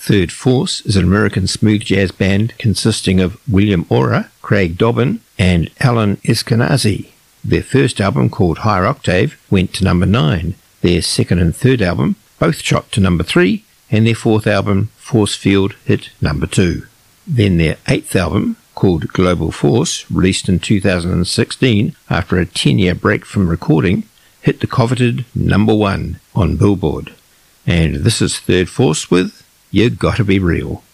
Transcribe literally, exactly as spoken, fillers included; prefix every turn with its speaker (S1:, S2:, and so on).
S1: Third Force is an American smooth jazz band consisting of William Ora, Craig Dobbin, and Alan Eskenazi. Their first album, called Higher Octave, went to number nine. Their second and third album both shot to number three, and their fourth album, Force Field, hit number two. Then their eighth album, called Global Force, released in two thousand sixteen after a ten-year break from recording, hit the coveted number one on Billboard. And this is Third Force with You Gotta Be Real.